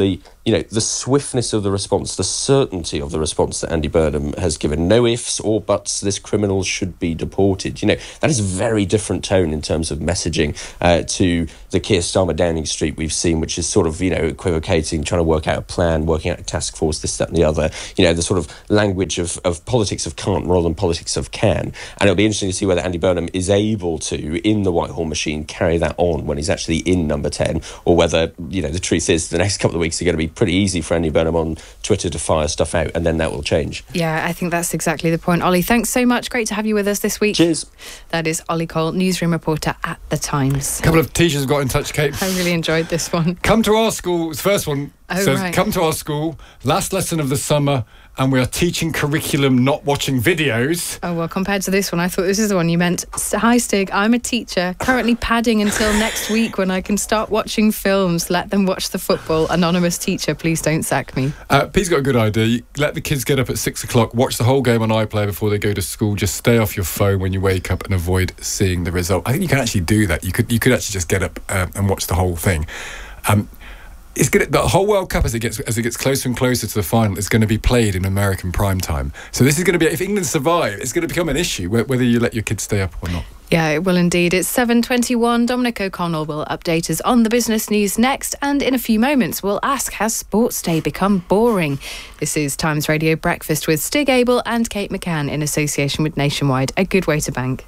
you know, the swiftness of the response, the certainty of the response that Andy Burnham has given. No ifs or buts, this criminal should be deported. You know, that is a very different tone in terms of messaging uh, to the Keir Starmer Downing Street we've seen, which is sort of, you know, equivocating, trying to work out a plan, working out a task force, this, that and the other. You know, the sort of language of, of politics of can't rather than politics of can. And it'll be interesting to see whether Andy Burnham is able to, in the Whitehall machine, carry that on when he's actually in number ten, or whether, you know, the truth is the next couple of weeks are going to be pretty easy for Andy Burnham on Twitter to fire stuff out, and then that will change. Yeah, I think that's exactly the point. Ollie, thanks so much. Great to have you with us this week. Cheers. That is Ollie Cole, newsroom reporter at The Times. A couple of teachers got in touch, Kate. I really enjoyed this one. Come to our school. It's the first one. Oh, says, right. Come to our school. Last lesson of the summer, and we are teaching curriculum, not watching videos. Oh, well, compared to this one, I thought this is the one you meant. Hi, Stig. I'm a teacher, currently padding until next week when I can start watching films. Let them watch the football. Anonymous teacher, please don't sack me. Uh, Pete's got a good idea. You let the kids get up at six o'clock, watch the whole game on iPlayer before they go to school. Just stay off your phone when you wake up and avoid seeing the result. I think you can actually do that. You could you could actually just get up uh, and watch the whole thing. Um, It's going the whole World Cup as it gets as it gets closer and closer to the final is going to be played in American prime time. So this is going to be, if England survive, it's going to become an issue whether you let your kids stay up or not. Yeah, it will indeed. It's seven twenty-one. Dominic O'Connell will update us on the business news next, and in a few moments we'll ask, has Sports Day become boring? This is Times Radio Breakfast with Stig Abel and Kate McCann in association with Nationwide, a good way to bank.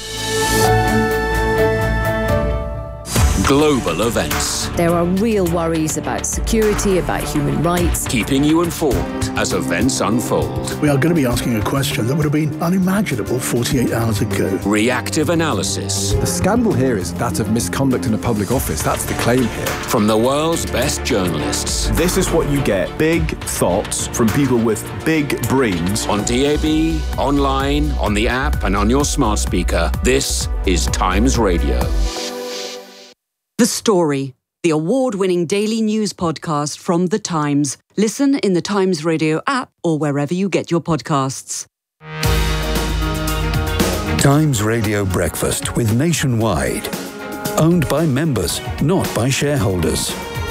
Global events. There are real worries about security, about human rights. Keeping you informed as events unfold. We are going to be asking a question that would have been unimaginable forty-eight hours ago. Reactive analysis. The scandal here is that of misconduct in a public office. That's the claim here. From the world's best journalists. This is what you get. Big thoughts from people with big brains. On D A B, online, on the app and on your smart speaker. This is Times Radio. The Story, the award-winning daily news podcast from The Times. Listen in the Times Radio app or wherever you get your podcasts. Times Radio Breakfast with Nationwide. Owned by members, not by shareholders.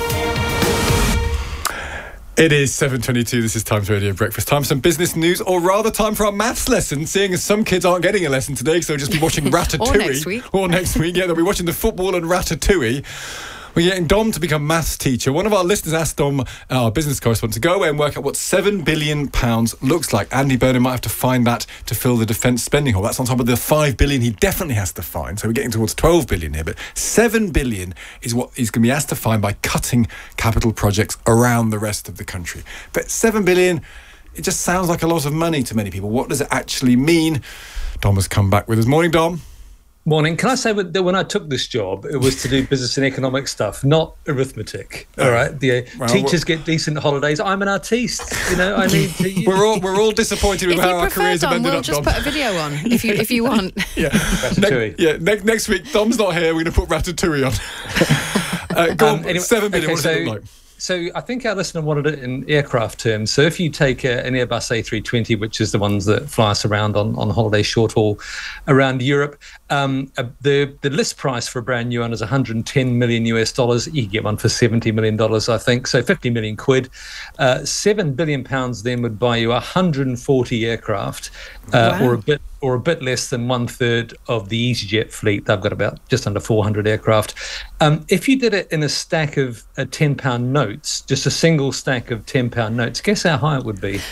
It is seven twenty-two. This is Times Radio Breakfast. Time for some business news, or rather time for our maths lesson, seeing as some kids aren't getting a lesson today because they'll just be watching Ratatouille. Or next week. Or next week, yeah, they'll be watching the football and Ratatouille. We're getting Dom to become maths teacher. One of our listeners asked Dom, our business correspondent, to go away and work out what seven billion pounds looks like. Andy Burnham might have to find that to fill the defence spending hole. That's on top of the five billion he definitely has to find. So we're getting towards twelve billion here. But seven billion is what he's going to be asked to find by cutting capital projects around the rest of the country. But seven billion, it just sounds like a lot of money to many people. What does it actually mean? Dom has come back with us. Morning, Dom. Morning. Can I say that when I took this job, it was to do business and economic stuff, not arithmetic. All right. The uh, Well, teachers well- get decent holidays. I'm an artiste. You know, I need to. We're all we're all disappointed with If how you our prefer, careers have Dom, ended we'll up. just Dom. put a video on if you if you want. Yeah, Ratatouille. Ne- yeah. Ne- next week, Dom's not here. We're going to put Ratatouille on. uh, go Um, on. anyway, Seven billion. okay, what does it so- look like? So I think our listener wanted it in aircraft terms. So if you take a, an Airbus A three twenty, which is the ones that fly us around on, on holiday short haul around Europe, um, uh, the the list price for a brand new one is one hundred ten million U S dollars. You can get one for seventy million dollars, I think. So fifty million quid. Uh, seven billion pounds then would buy you one hundred forty aircraft, uh, Wow. or a bit or a bit less than one third of the EasyJet fleet. They've got about just under four hundred aircraft. Um, if you did it in a stack of uh, ten pound notes, just a single stack of ten pound notes, guess how high it would be?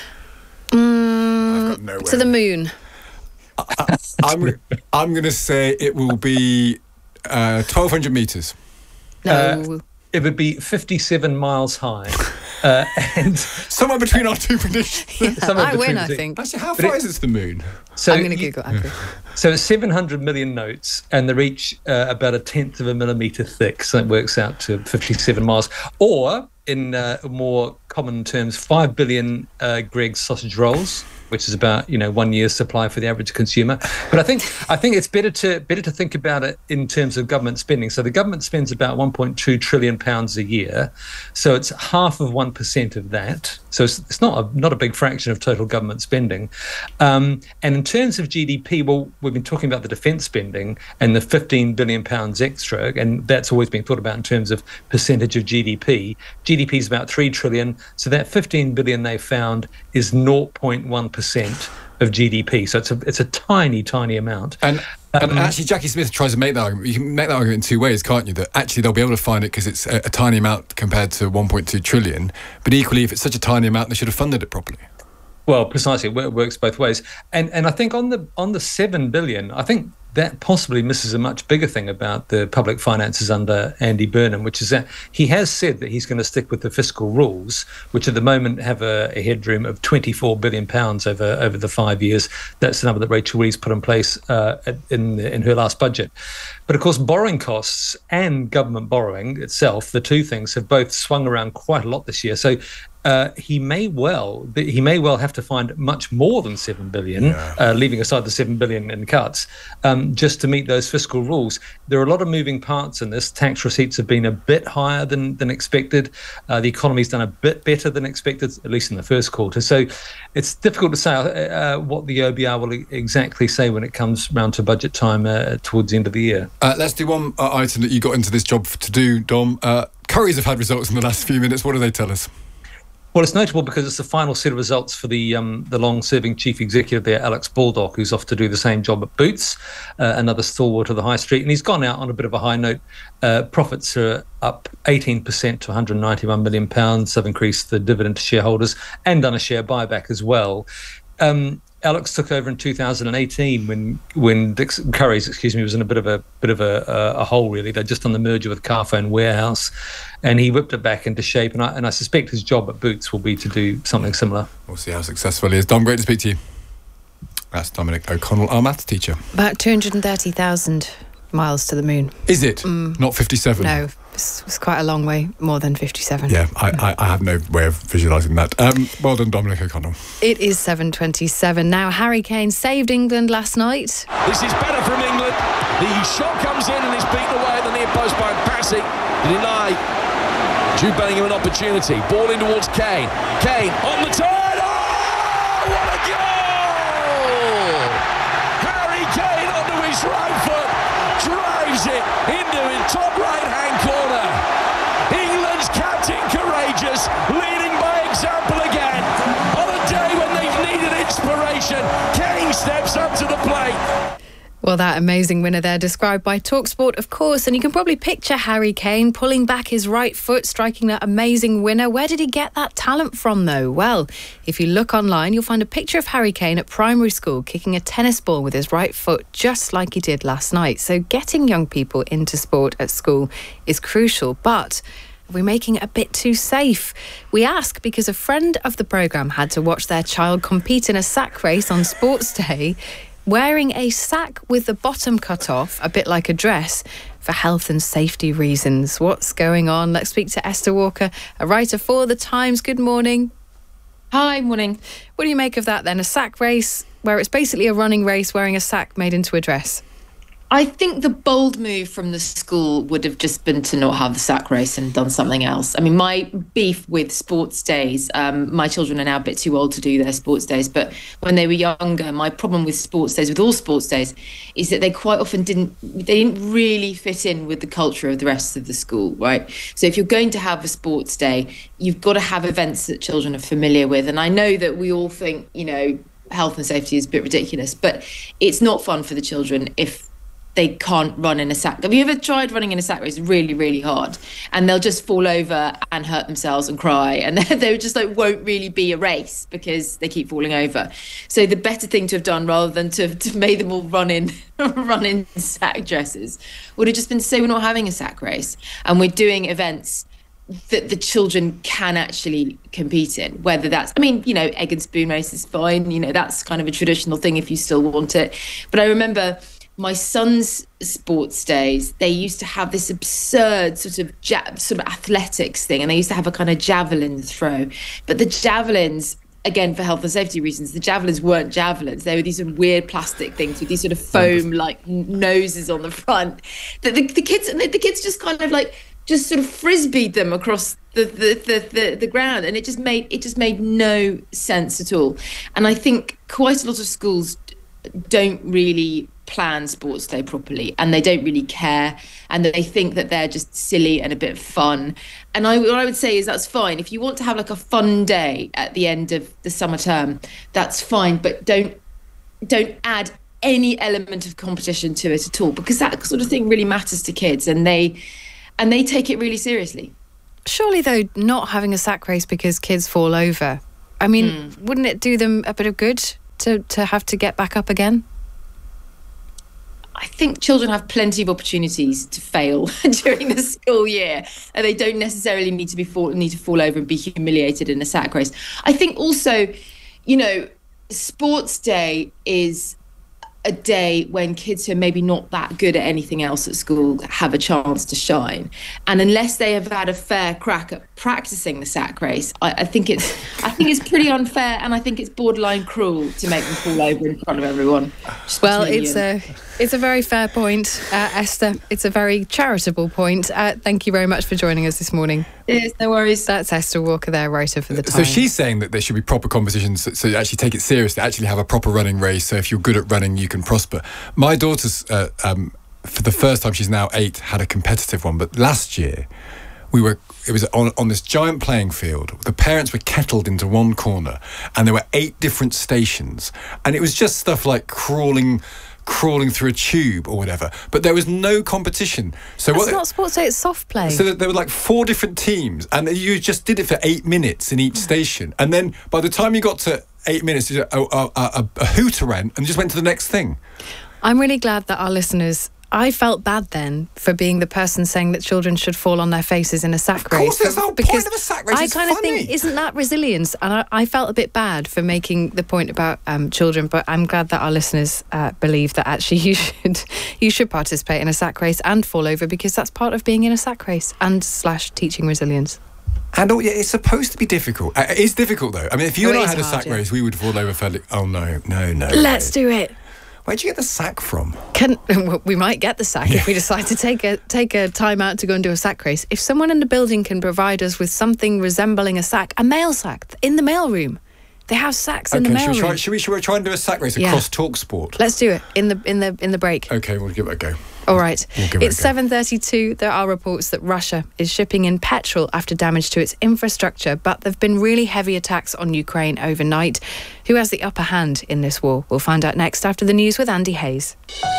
Mm, to the moon. I'm I'm going to say it will be uh, twelve hundred metres. No. Uh, it would be fifty-seven miles high. Uh, and somewhere between our two predictions. somewhere I win, between I the two. think. Actually, how But far it- is it to the moon? So I'm going to you- Google Andrew. So it's seven hundred million notes, and they're each uh, about a tenth of a millimetre thick. So it works out to fifty-seven miles. Or, in uh, more common terms, five billion uh, Greg's sausage rolls. which is about, you know, one year's supply for the average consumer. But I think I think it's better to better to think about it in terms of government spending. So the government spends about one point two trillion pounds a year, so it's half of one percent of that. So it's, it's not a not a big fraction of total government spending. Um, and in terms of G D P, well, we've been talking about the defence spending and the fifteen billion pounds extra, and that's always been thought about in terms of percentage of G D P. G D P is about three trillion, so that fifteen billion they found is zero point one percent of G D P. So it's a it's a tiny, tiny amount. And Um, and actually, Jackie Smith tries to make that argument. You can make that argument in two ways, can't you? That actually they'll be able to find it because it's a, a tiny amount compared to one point two trillion. But equally, if it's such a tiny amount, they should have funded it properly. Well, precisely, it works both ways. And and I think on the on the seven billion, I think that possibly misses a much bigger thing about the public finances under Andy Burnham, which is that he has said that he's going to stick with the fiscal rules, which at the moment have a, a headroom of twenty-four billion pounds over over the five years. That's the number that Rachel Reeves put in place uh, in in her last budget. But of course, borrowing costs and government borrowing itself, the two things, have both swung around quite a lot this year. So Uh, he may well he may well have to find much more than seven billion, yeah. uh, leaving aside the seven billion in cuts, um, just to meet those fiscal rules. There are a lot of moving parts in this. Tax receipts have been a bit higher than than expected. Uh, the economy's done a bit better than expected, at least in the first quarter. So it's difficult to say uh, what the O B R will exactly say when it comes round to budget time uh, towards the end of the year. Uh, let's do one uh, item that you got into this job to do, Dom. Uh, Currys have had results in the last few minutes. What do they tell us? Well, it's notable because it's the final set of results for the um, the long-serving chief executive there, Alex Baldock, who's off to do the same job at Boots, uh, another stalwart of the high street. And he's gone out on a bit of a high note. Uh, profits are up eighteen percent to one hundred ninety-one million pounds. They've increased the dividend to shareholders and done a share buyback as well. Um, Alex took over in two thousand eighteen when when Dix, Currys, excuse me, was in a bit of a bit of a, a, a hole really. They'd just done the merger with Carphone Warehouse, and he whipped it back into shape. And I and I suspect his job at Boots will be to do something similar. We'll see how successful he is. Dom, great to speak to you. That's Dominic O'Connell, our maths teacher. About two hundred thirty thousand miles to the moon. Is it? Mm. Not fifty-seven? No, it's, it's quite a long way, more than fifty-seven. Yeah, I, I, I have no way of visualising that. Um, well done, Dominic O'Connell. It is seven twenty-seven now. Harry Kane saved England last night. This is better from England. The shot comes in and is beaten away at the near post by Passy to deny Jude Bellingham an opportunity. Ball in towards Kane. Kane on the turn. Oh, what a goal! Harry Kane onto his right foot. Drives it into his top right-hand corner. England's captain courageous, leading by example again. On a day when they've needed inspiration, Kane steps up to the plate. Well, that amazing winner there, described by TalkSport, of course, and you can probably picture Harry Kane pulling back his right foot, striking that amazing winner. Where did he get that talent from, though? Well, if you look online, you'll find a picture of Harry Kane at primary school kicking a tennis ball with his right foot, just like he did last night. So getting young people into sport at school is crucial, but are we making it a bit too safe? We ask because a friend of the programme had to watch their child compete in a sack race on Sports Day, wearing a sack with the bottom cut off, a bit like a dress, for health and safety reasons. What's going on? Let's speak to Esther Walker, a writer for The Times. Good morning. Hi, morning. What do you make of that then? A sack race where it's basically a running race wearing a sack made into a dress? I think the bold move from the school would have just been to not have the sack race and done something else. I mean, my beef with sports days, um, my children are now a bit too old to do their sports days, but when they were younger, my problem with sports days, with all sports days, is that they quite often didn't, they didn't really fit in with the culture of the rest of the school, right? So if you're going to have a sports day, you've got to have events that children are familiar with. And I know that we all think, you know, health and safety is a bit ridiculous, but it's not fun for the children if they can't run in a sack. Have you ever tried running in a sack race? It's really, really hard. And they'll just fall over and hurt themselves and cry. And they just like won't really be a race because they keep falling over. So the better thing to have done, rather than to have made them all run in, run in sack dresses, would have just been to say we're not having a sack race. And we're doing events that the children can actually compete in, whether that's, I mean, you know, egg and spoon race is fine. You know, that's kind of a traditional thing if you still want it. But I remember my son's sports days, they used to have this absurd sort of ja- sort of athletics thing, and they used to have a kind of javelin throw. But the javelins, again, for health and safety reasons, the javelins weren't javelins. They were these sort of weird plastic things with these sort of foam like noses on the front. The, the, the kids, the, the kids just kind of like just sort of frisbeed them across the the, the the the ground, and it just made it just made no sense at all. And I think quite a lot of schools don't really plan sports day properly, and they don't really care, and they think that they're just silly and a bit fun. And I, what I would say is that's fine. If you want to have like a fun day at the end of the summer term, that's fine, but don't don't add any element of competition to it at all, because that sort of thing really matters to kids, and they and they take it really seriously. Surely, though, not having a sack race because kids fall over, I mean, mm. wouldn't it do them a bit of good to, to have to get back up again? I think children have plenty of opportunities to fail during the school year, and they don't necessarily need to be fall, need to fall over and be humiliated in a sack race. I think also, you know, sports day is a day when kids who are maybe not that good at anything else at school have a chance to shine. And unless they have had a fair crack at practicing the sack race, I, I think it's I think it's pretty unfair, and I think it's borderline cruel to make them fall over in front of everyone. Just well, it's a it's a very fair point, uh, Esther. It's a very charitable point. Uh, thank you very much for joining us this morning. Yes, no worries. That's Esther Walker there, writer for The Times. So she's saying that there should be proper competitions, so, so you actually take it seriously, actually have a proper running race, so if you're good at running, you can prosper. My daughter's, uh, um, for the first time, she's now eight, had a competitive one, but last year, we were it was on, on this giant playing field. The parents were kettled into one corner, and there were eight different stations, and it was just stuff like crawling... crawling through a tube or whatever, but there was no competition. So That's what, not sports day, it's soft play. So there were like four different teams, and you just did it for eight minutes in each station, and then by the time you got to eight minutes, a, a, a, a hooter ran and just went to the next thing. I'm really glad that our listeners... I felt bad then for being the person saying that children should fall on their faces in a sack race. Of course, that's the whole point of a sack race. I it's kind of funny. think, isn't that resilience? And I, I felt a bit bad for making the point about um, children, but I'm glad that our listeners uh, believe that actually you should you should participate in a sack race and fall over, because that's part of being in a sack race and slash teaching resilience. And oh, yeah, it's supposed to be difficult. Uh, it is difficult though. I mean, if you Oh, and it I is had a hard, sack yeah. race, we would fall over fairly. Oh no, no, no. Let's no. do it. Where'd you get the sack from? Can, we might get the sack if we decide to take a take a time out to go and do a sack race. If someone in the building can provide us with something resembling a sack, a mail sack in the mail room. They have sacks in Okay, the mail should we, try, room. should, we, should we try and do a sack race Yeah. across TalkSport? Let's do it in the in the in the break. Okay, we'll give it a go. All right. We'll give it It's a go. seven thirty-two. There are reports that Russia is shipping in petrol after damage to its infrastructure, but there have been really heavy attacks on Ukraine overnight. Who has the upper hand in this war? We'll find out next after the news with Andy Hayes.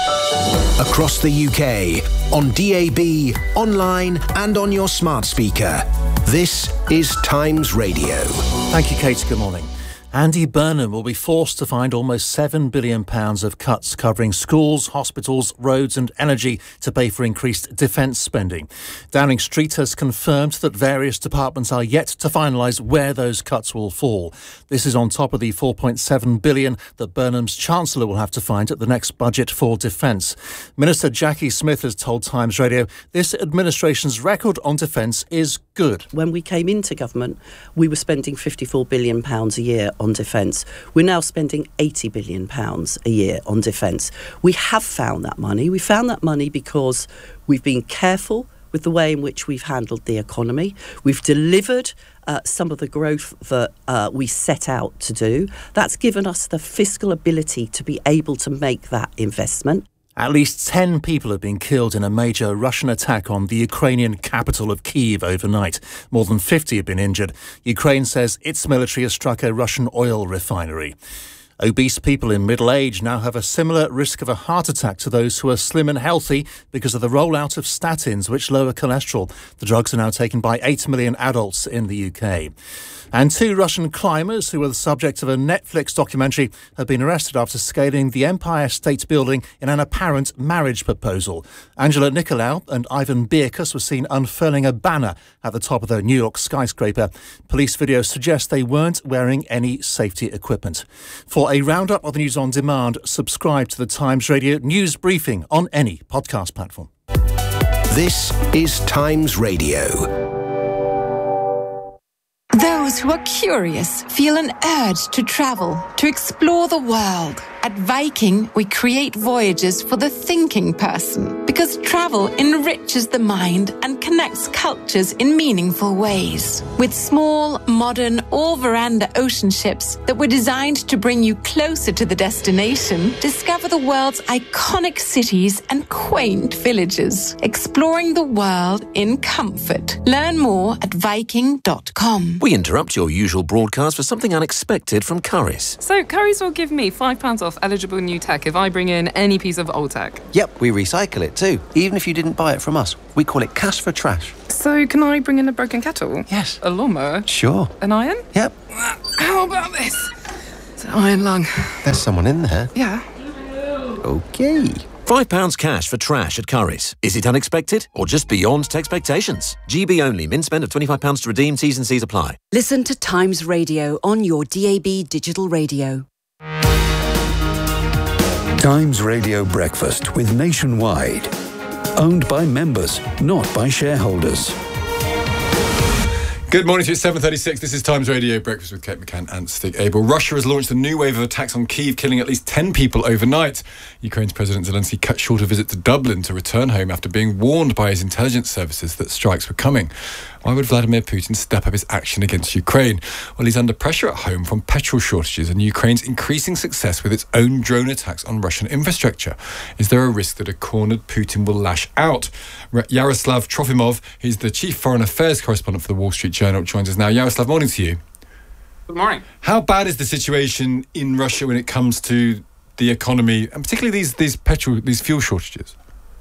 Across the U K, on D A B, online and on your smart speaker. This is Times Radio. Thank you, Kate. Good morning. Andy Burnham will be forced to find almost seven billion pounds of cuts covering schools, hospitals, roads and energy to pay for increased defence spending. Downing Street has confirmed that various departments are yet to finalise where those cuts will fall. This is on top of the four point seven billion pounds that Burnham's Chancellor will have to find at the next budget for defence. Minister Jackie Smith has told Times Radio this administration's record on defence is good. When we came into government, we were spending fifty-four billion pounds a year on defence. We're now spending eighty billion pounds a year on defence. We have found that money. We found that money because we've been careful with the way in which we've handled the economy. We've delivered uh, some of the growth that uh, we set out to do. That's given us the fiscal ability to be able to make that investment. At least ten people have been killed in a major Russian attack on the Ukrainian capital of Kyiv overnight. More than fifty have been injured. Ukraine says its military has struck a Russian oil refinery. Obese people in middle age now have a similar risk of a heart attack to those who are slim and healthy because of the rollout of statins, which lower cholesterol. The drugs are now taken by eight million adults in the U K. And two Russian climbers who were the subject of a Netflix documentary have been arrested after scaling the Empire State Building in an apparent marriage proposal. Angela Nicolau and Ivan Birkus were seen unfurling a banner at the top of the New York skyscraper. Police videos suggest they weren't wearing any safety equipment. For a roundup of the news on demand, subscribe to the Times Radio News Briefing on any podcast platform. This is Times Radio. There those who are curious feel an urge to travel, to explore the world. At Viking, we create voyages for the thinking person because travel enriches the mind and connects cultures in meaningful ways. With small, modern, all-veranda ocean ships that were designed to bring you closer to the destination, discover the world's iconic cities and quaint villages, exploring the world in comfort. Learn more at viking dot com. We interrupt your usual broadcast for something unexpected from Currys. So Currys will give me five pounds off eligible new tech if I bring in any piece of old tech. Yep, we recycle it too, even if you didn't buy it from us. We call it cash for trash. So can I bring in a broken kettle? Yes. A lawnmower? Sure. An iron? Yep. How about this? It's an iron lung. There's someone in there. Yeah. Okay. Five pounds cash for trash at Currys. Is it unexpected or just beyond expectations? G B only. Min spend of twenty-five pounds to redeem. T's and C's apply. Listen to Times Radio on your D A B digital radio. Times Radio Breakfast with Nationwide. Owned by members, not by shareholders. Good morning to you. It's seven thirty-six. This is Times Radio Breakfast with Kate McCann and Stig Abel. Russia has launched a new wave of attacks on Kyiv, killing at least ten people overnight. Ukraine's President Zelensky cut short a visit to Dublin to return home after being warned by his intelligence services that strikes were coming. Why would Vladimir Putin step up his action against Ukraine? Well, he's under pressure at home from petrol shortages and Ukraine's increasing success with its own drone attacks on Russian infrastructure. Is there a risk that a cornered Putin will lash out? Yaroslav Trofimov, he's the chief foreign affairs correspondent for the Wall Street Journal, joins us now. Yaroslav, morning to you. Good morning. How bad is the situation in Russia when it comes to the economy, and particularly these these petrol, these fuel shortages?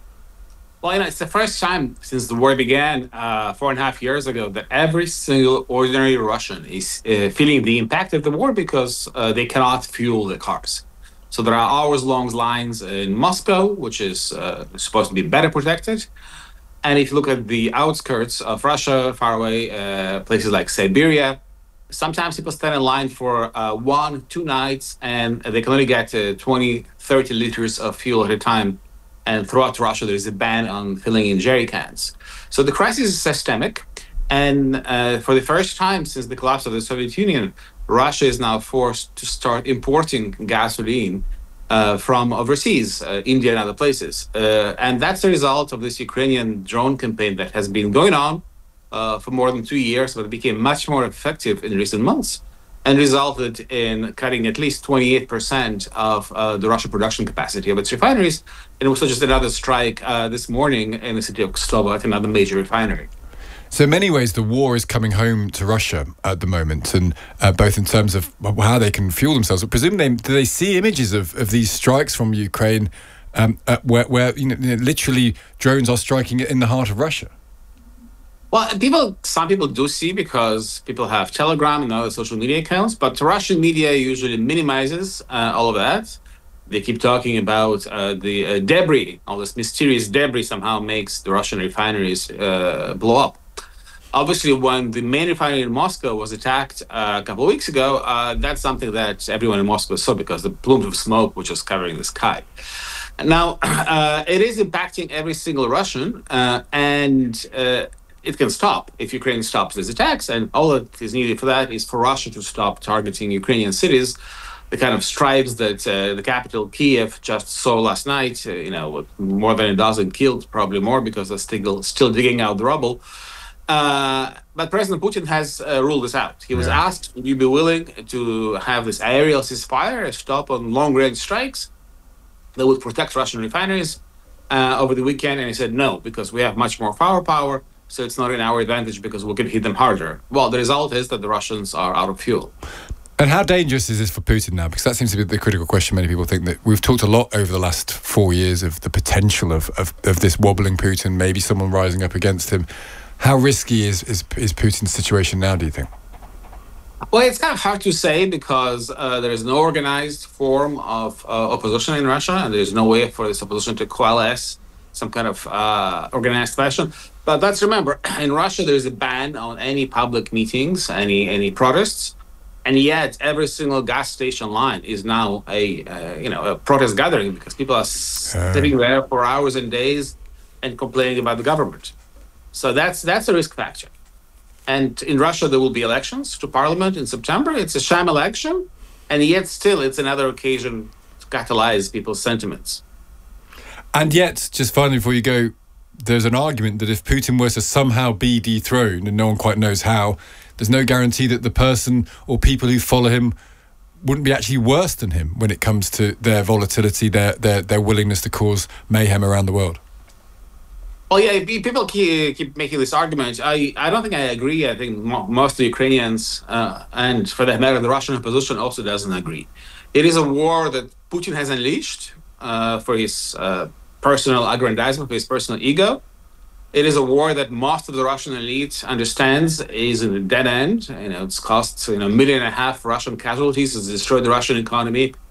Well, you know, it's the first time since the war began uh, four and a half years ago that every single ordinary Russian is uh, feeling the impact of the war because uh, they cannot fuel their cars. So there are hours-long lines in Moscow, which is uh, supposed to be better protected. And if you look at the outskirts of Russia, far away, uh, places like Siberia, sometimes people stand in line for uh, one, two nights, and they can only get uh, twenty, thirty liters of fuel at a time. And throughout Russia, there is a ban on filling in jerry cans. So the crisis is systemic. And uh, for the first time since the collapse of the Soviet Union, Russia is now forced to start importing gasoline uh, from overseas, uh, India and other places. Uh, and that's the result of this Ukrainian drone campaign that has been going on uh, for more than two years, but it became much more effective in recent months and resulted in cutting at least twenty-eight percent of uh, the Russian production capacity of its refineries. And it was just another strike uh, this morning in the city of Kstovo at another major refinery. So in many ways, the war is coming home to Russia at the moment, and uh, both in terms of how they can fuel themselves. But presumably, do they see images of, of these strikes from Ukraine um, uh, where, where you know, literally drones are striking in the heart of Russia? Well, people, some people do see because people have Telegram and other social media accounts, but Russian media usually minimizes uh, all of that. They keep talking about uh, the uh, debris, all this mysterious debris somehow makes the Russian refineries uh, blow up. Obviously, when the main refinery in Moscow was attacked uh, a couple of weeks ago, uh, that's something that everyone in Moscow saw because the plumes of smoke were just covering the sky. Now, uh, it is impacting every single Russian, uh, and uh, it can stop if Ukraine stops these attacks. And all that is needed for that is for Russia to stop targeting Ukrainian cities. The kind of strikes that uh, the capital, Kiev, just saw last night, uh, you know, with more than a dozen killed, probably more because they're still, still digging out the rubble. Uh, but President Putin has uh, ruled this out. He was yeah. asked, would you be willing to have this aerial ceasefire, a stop on long-range strikes that would protect Russian refineries uh, over the weekend? And he said no, because we have much more firepower, so it's not in our advantage because we can hit them harder. Well, the result is that the Russians are out of fuel. And how dangerous is this for Putin now? Because that seems to be the critical question. Many people think that we've talked a lot over the last four years of the potential of, of, of this wobbling Putin, maybe someone rising up against him. How risky is, is, is Putin's situation now, do you think? Well, it's kind of hard to say because uh, there is no organized form of uh, opposition in Russia, and there's no way for this opposition to coalesce some kind of uh, organized fashion. But let's remember, in Russia, there is a ban on any public meetings, any any protests. And yet, every single gas station line is now a uh, you know a protest gathering because people are uh. sitting there for hours and days and complaining about the government. So that's that's a risk factor. And in Russia, there will be elections to parliament in September. It's a sham election. And yet still, it's another occasion to catalyze people's sentiments. And yet, just finally before you go, there's an argument that if Putin were to somehow be dethroned, and no one quite knows how, there's no guarantee that the person or people who follow him wouldn't be actually worse than him when it comes to their volatility, their their, their willingness to cause mayhem around the world. Well, yeah, people keep, keep making this argument. I, I don't think I agree. I think mo- most of the Ukrainians, uh, and for that matter, the Russian opposition also doesn't agree. It is a war that Putin has unleashed uh, for his uh, personal aggrandizement, for his personal ego. It is a war that most of the Russian elite understands is in a dead end. You know, it's cost you know a million and a half Russian casualties. It's destroyed the Russian economy